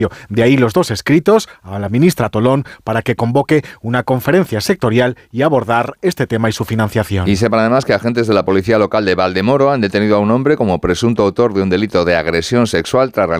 De ahí los 2 escritos a la ministra Tolón para que convoque una conferencia sectorial y abordar este tema y su financiación. Y sepan además que agentes de la policía local de Valdemoro han detenido a un hombre como presunto autor de un delito de agresión sexual tras realizar